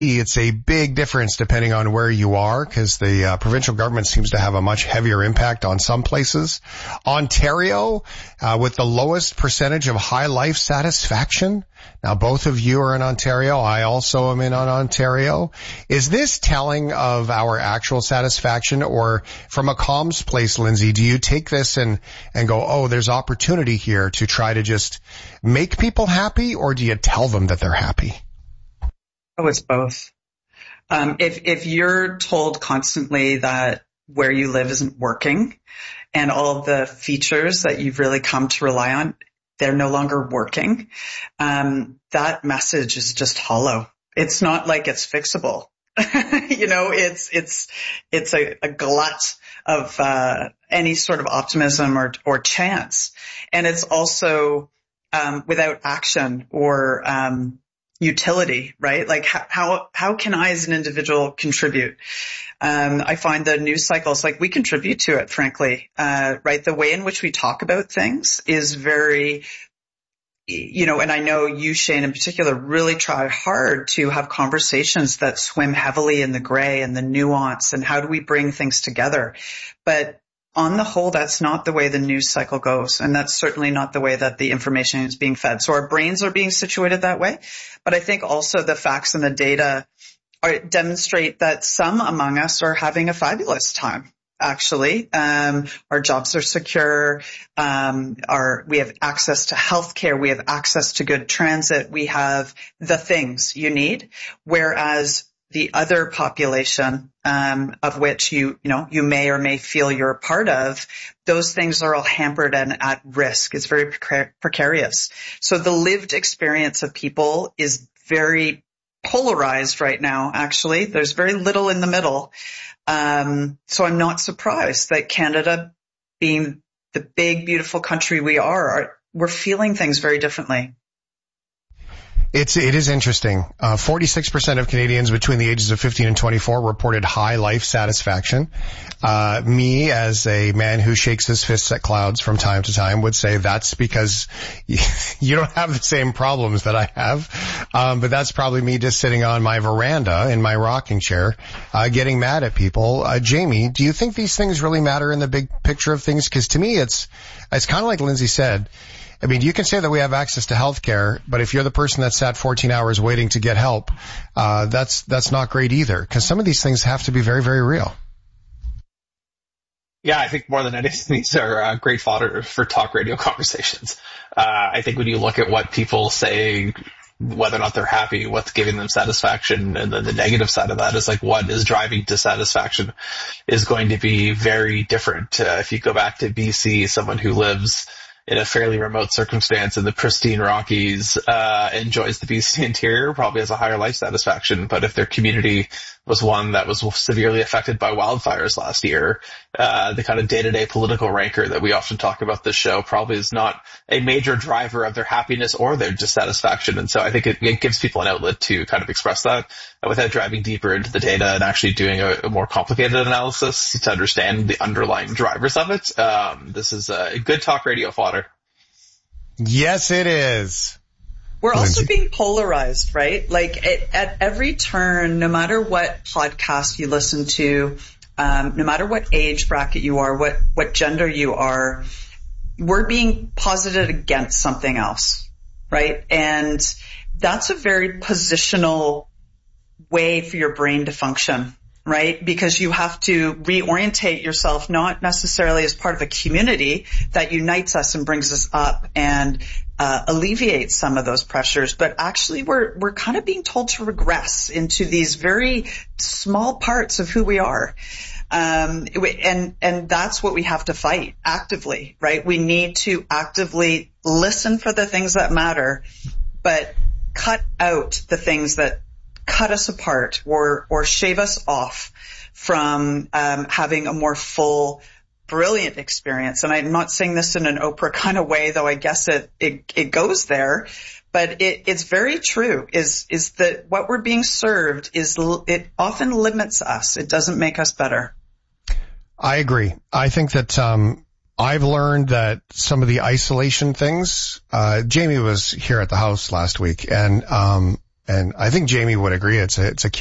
it's a big difference depending on where you are, because the provincial government seems to have a much heavier impact on some places. Ontario, with the lowest percentage of high life satisfaction. Now, both of you are in Ontario. I also am in Ontario. Is this telling of our actual satisfaction, or from a comms place, Lindsay, do you take this and go, oh, there's opportunity here to try to just make people happy, or do you tell them that they're happy? Oh, it's both. If you're told constantly that where you live isn't working and all of the features that you've really come to rely on, they're no longer working, that message is just hollow. It's not like it's fixable. It's a glut of any sort of optimism or chance. And it's also without action or utility, right? Like how can I as an individual contribute? I find the news cycles, like we contribute to it, frankly, right? The way in which we talk about things is very, and I know you, Shane, in particular, really try hard to have conversations that swim heavily in the gray and the nuance and how do we bring things together. But on the whole, that's not the way the news cycle goes. And that's certainly not the way that the information is being fed. So our brains are being situated that way. But I think also the facts and the data demonstrate that some among us are having a fabulous time. Actually, our jobs are secure. We have access to healthcare. We have access to good transit. We have the things you need. Whereas the other population, of which you may or may feel you're a part of, those things are all hampered and at risk. It's very precarious. So the lived experience of people is very polarized right now, actually. There's very little in the middle. So I'm not surprised that Canada, being the big, beautiful country we are, we're feeling things very differently. It is interesting. 46% of Canadians between the ages of 15 and 24 reported high life satisfaction. Me, as a man who shakes his fists at clouds from time to time, would say that's because you don't have the same problems that I have. But that's probably me just sitting on my veranda in my rocking chair, getting mad at people. Jamie, do you think these things really matter in the big picture of things? Because to me, it's kind of like Lindsay said. I mean, you can say that we have access to healthcare, but if you're the person that sat 14 hours waiting to get help, that's not great either, because some of these things have to be very, very real. Yeah, I think more than anything, these are great fodder for talk radio conversations. I think when you look at what people say, whether or not they're happy, what's giving them satisfaction, and then the negative side of that is like what is driving dissatisfaction is going to be very different. If you go back to BC, someone who lives in a fairly remote circumstance in the pristine Rockies, enjoys the BC interior, probably has a higher life satisfaction. But if their community was one that was severely affected by wildfires last year, the kind of day-to-day political rancor that we often talk about this show probably is not a major driver of their happiness or their dissatisfaction. And so I think it gives people an outlet to kind of express that without driving deeper into the data and actually doing a more complicated analysis to understand the underlying drivers of it. This is a good talk radio fodder. Yes, it is. We're also being polarized, right? Like at every turn, no matter what podcast you listen to, no matter what age bracket you are, what gender you are, we're being posited against something else, right? And that's a very positional way for your brain to function, right? Because you have to reorientate yourself, not necessarily as part of a community that unites us and brings us up and alleviates some of those pressures, but actually we're kind of being told to regress into these very small parts of who we are. And that's what we have to fight actively, right? We need to actively listen for the things that matter, but cut out the things that cut us apart or shave us off from having a more full, brilliant experience. And I'm not saying this in an Oprah kind of way, though I guess it goes there, but it's very true is that what we're being served it often limits us. It doesn't make us better. I agree. I think that I've learned that some of the isolation things, Jamie was here at the house last week, and And I think Jamie would agree. It's a